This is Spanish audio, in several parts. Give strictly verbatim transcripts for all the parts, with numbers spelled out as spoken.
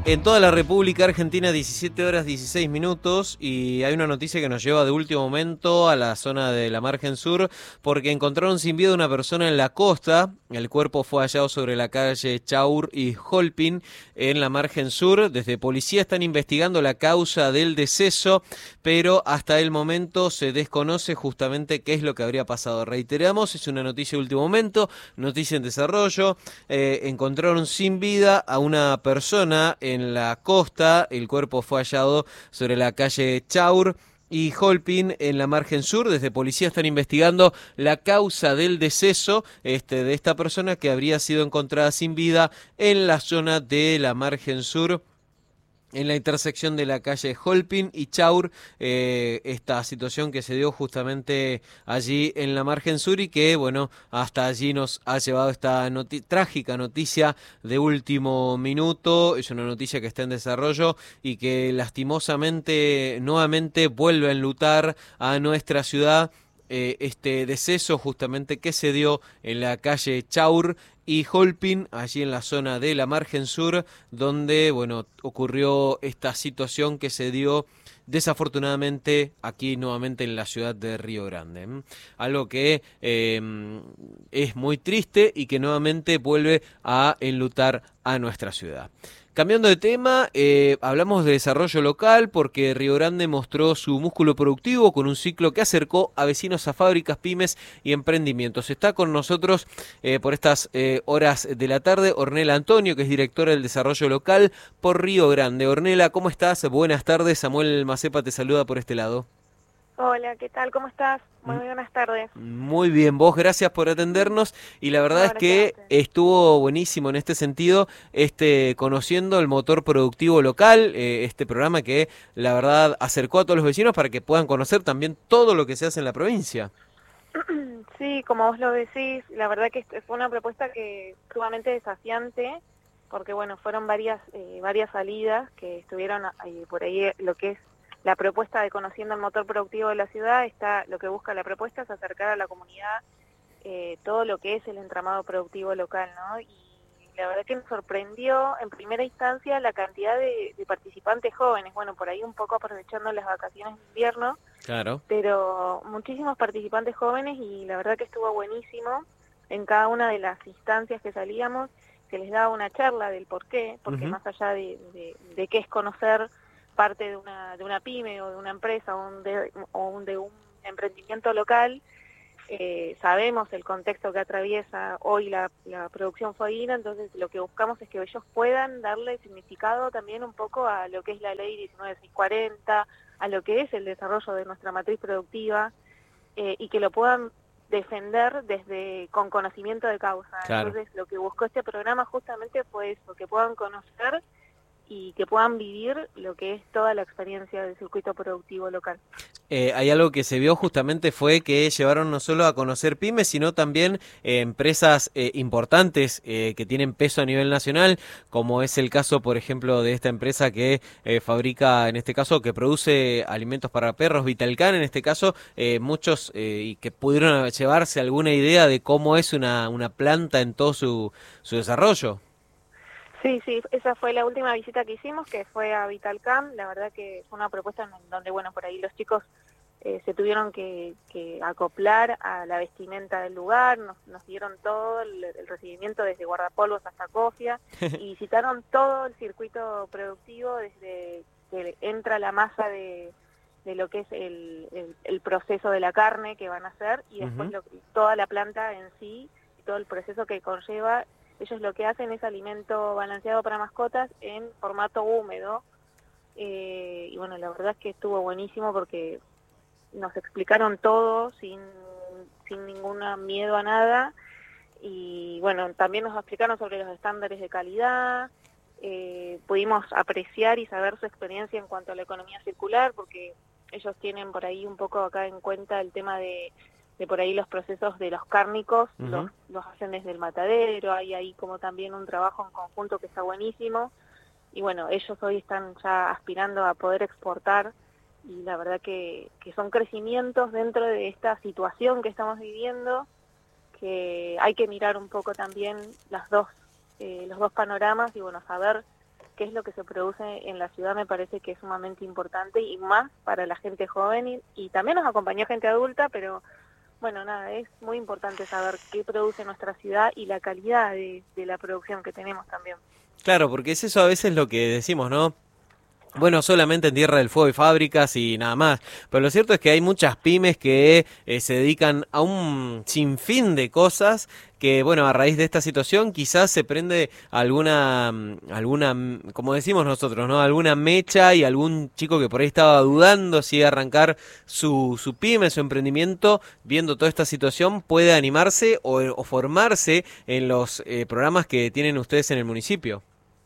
En toda la República Argentina, diecisiete horas dieciséis minutos, y hay una noticia que nos lleva de último momento a la zona de la margen sur, porque encontraron sin vida una persona en la costa. El cuerpo fue hallado sobre la calle Chaur y Holpin, en la margen sur. Desde policía están investigando la causa del deceso, pero hasta el momento se desconoce justamente qué es lo que habría pasado. Reiteramos, es una noticia de último momento, noticia en desarrollo. Eh, encontraron sin vida a una persona en en la costa. El cuerpo fue hallado sobre la calle Chaur y Holpin, en la margen sur. Desde policía están investigando la causa del deceso este, de esta persona, que habría sido encontrada sin vida en la zona de la margen sur, en la intersección de la calle Holpin y Chaur. Eh, esta situación que se dio justamente allí en la margen sur, y que, bueno, hasta allí nos ha llevado esta noti- trágica noticia de último minuto. Es una noticia que está en desarrollo y que lastimosamente nuevamente vuelve a enlutar a nuestra ciudad. Eh, este deceso justamente que se dio en la calle Chaur y Holpin, allí en la zona de la margen sur, donde, bueno, ocurrió esta situación que se dio desafortunadamente aquí nuevamente en la ciudad de Río Grande. ¿m? Algo que eh, es muy triste y que nuevamente vuelve a enlutar a nuestra ciudad. Cambiando de tema, eh, hablamos de desarrollo local, porque Río Grande mostró su músculo productivo con un ciclo que acercó a vecinos a fábricas, pymes y emprendimientos. Está con nosotros eh, por estas eh, horas de la tarde Ornella Antonio, que es directora del desarrollo local por Río Grande. Ornella, ¿cómo estás? Buenas tardes. Samuel Macepa te saluda por este lado. Hola, ¿qué tal? ¿Cómo estás? Muy, muy buenas tardes. Muy bien, vos, gracias por atendernos, y la verdad No, es gracias a que ustedes. estuvo buenísimo en este sentido, este conociendo el motor productivo local, eh, este programa que la verdad acercó a todos los vecinos para que puedan conocer también todo lo que se hace en la provincia. Sí, como vos lo decís, la verdad que fue una propuesta que sumamente desafiante, porque bueno, fueron varias eh, varias salidas que estuvieron eh, por ahí. Lo que es la propuesta de Conociendo el Motor Productivo de la Ciudad, está, lo que busca la propuesta es acercar a la comunidad eh, todo lo que es el entramado productivo local, ¿no? Y la verdad que nos sorprendió en primera instancia la cantidad de, de participantes jóvenes, bueno, por ahí un poco aprovechando las vacaciones de invierno, Claro. pero muchísimos participantes jóvenes, y la verdad que estuvo buenísimo. En cada una de las instancias que salíamos se les daba una charla del por qué, porque Ujú. más allá de, de, de qué es conocer parte de una, de una pyme o de una empresa o, un de, o un, de un emprendimiento local, eh, sabemos el contexto que atraviesa hoy la, la producción fueguina. Entonces lo que buscamos es que ellos puedan darle significado también un poco a lo que es la ley diecinueve mil seiscientos cuarenta, a lo que es el desarrollo de nuestra matriz productiva, eh, y que lo puedan defender desde con conocimiento de causa. Claro. Entonces lo que buscó este programa justamente fue eso, que puedan conocer y que puedan vivir lo que es toda la experiencia del circuito productivo local. Eh, hay algo que se vio justamente, fue que llevaron no solo a conocer pymes, sino también eh, empresas eh, importantes eh, que tienen peso a nivel nacional, como es el caso, por ejemplo, de esta empresa que eh, fabrica, en este caso, que produce alimentos para perros, Vitalcan, en este caso, eh, muchos eh, y que pudieron llevarse alguna idea de cómo es una, una planta en todo su, su desarrollo. Sí, sí, esa fue la última visita que hicimos, que fue a Vitalcam. La verdad que fue una propuesta en donde, bueno, por ahí los chicos eh, se tuvieron que, que acoplar a la vestimenta del lugar. Nos, nos dieron todo el, el recibimiento, desde guardapolvos hasta cofia, y visitaron todo el circuito productivo, desde que entra la masa de, de lo que es el, el, el proceso de la carne que van a hacer, y después Ujú. lo, toda la planta en sí, y todo el proceso que conlleva. Ellos lo que hacen es alimento balanceado para mascotas en formato húmedo, eh, y bueno, la verdad es que estuvo buenísimo porque nos explicaron todo sin, sin ningún miedo a nada. Y bueno, también nos explicaron sobre los estándares de calidad. Eh, pudimos apreciar y saber su experiencia en cuanto a la economía circular, porque ellos tienen por ahí un poco acá en cuenta el tema de de por ahí los procesos de los cárnicos, los, Ujú. los hacen desde el matadero. Hay ahí como también un trabajo en conjunto que está buenísimo, y bueno, ellos hoy están ya aspirando a poder exportar, y la verdad que, que son crecimientos dentro de esta situación que estamos viviendo, que hay que mirar un poco también las dos, eh, los dos panoramas, y bueno, saber qué es lo que se produce en la ciudad, me parece que es sumamente importante y más para la gente joven y, y también nos acompañó gente adulta, pero bueno, nada, es muy importante saber qué produce nuestra ciudad y la calidad de, de la producción que tenemos también. Claro, porque es eso a veces lo que decimos, ¿no? Bueno, solamente en Tierra del Fuego y fábricas y nada más. Pero lo cierto es que hay muchas pymes que eh, se dedican a un sinfín de cosas que, bueno, a raíz de esta situación quizás se prende alguna, mm, alguna, mm, como decimos nosotros, ¿no? Alguna mecha y algún chico que por ahí estaba dudando si arrancar su, su pyme, su emprendimiento, viendo toda esta situación, puede animarse o, o formarse en los eh, programas que tienen ustedes en el municipio.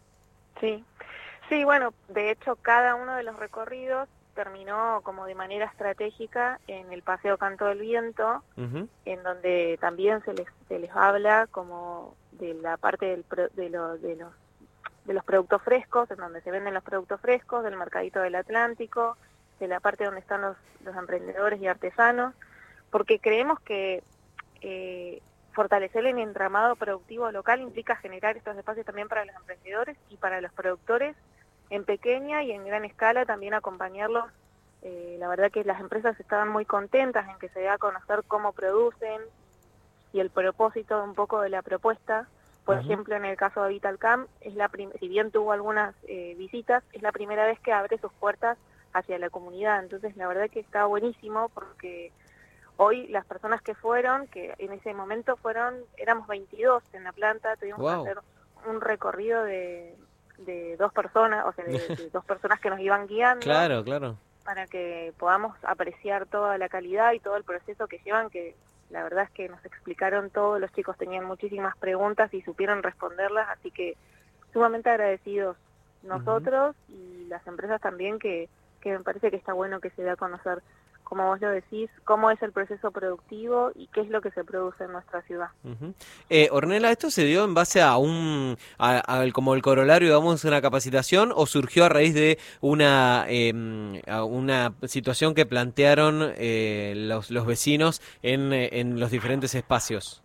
Sí. Sí, bueno, de hecho cada uno de los recorridos terminó como de manera estratégica en el Paseo Canto del Viento, uh-huh. en donde también se les se les habla como de la parte del pro, de, lo, de los de los productos frescos, en donde se venden los productos frescos, del mercadito del Atlántico, de la parte donde están los, los emprendedores y artesanos, porque creemos que eh, fortalecer el entramado productivo local implica generar estos espacios también para los emprendedores y para los productores en pequeña y en gran escala, también acompañarlos. Eh, la verdad que las empresas estaban muy contentas en que se dé a conocer cómo producen y el propósito un poco de la propuesta. Por uh-huh. ejemplo, en el caso de Vitalcam, es la prim- si bien tuvo algunas eh, visitas, es la primera vez que abre sus puertas hacia la comunidad. Entonces, la verdad que está buenísimo porque hoy las personas que fueron, que en ese momento fueron, éramos veintidós en la planta, tuvimos wow. que hacer un recorrido de... de dos personas, o sea, de, de dos personas que nos iban guiando. Claro, claro. Para que podamos apreciar toda la calidad y todo el proceso que llevan, que la verdad es que nos explicaron todo, los chicos tenían muchísimas preguntas y supieron responderlas, así que sumamente agradecidos nosotros uh-huh. y las empresas también, que, que me parece que está bueno que se dé a conocer, como vos lo decís, cómo es el proceso productivo y qué es lo que se produce en nuestra ciudad. Uh-huh. eh, Ornella, ¿esto se dio en base a un, a, a, como el corolario, digamos, una capacitación o surgió a raíz de una, eh, una situación que plantearon eh, los, los vecinos en, en los diferentes espacios?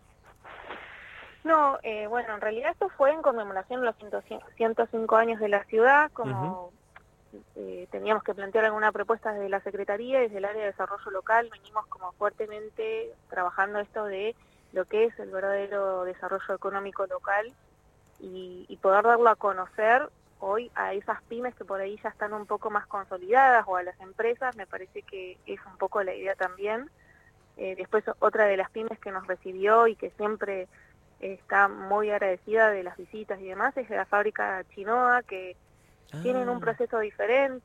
No, eh, bueno, en realidad esto fue en conmemoración de los ciento cinco años de la ciudad, como... Uh-huh. Eh, teníamos que plantear alguna propuesta desde la Secretaría, desde el área de desarrollo local, venimos como fuertemente trabajando esto de lo que es el verdadero desarrollo económico local y, y poder darlo a conocer hoy a esas pymes que por ahí ya están un poco más consolidadas o a las empresas, me parece que es un poco la idea también. Eh, después otra de las pymes que nos recibió y que siempre está muy agradecida de las visitas y demás es la fábrica Chinoa, que Ah. tienen un proceso diferente,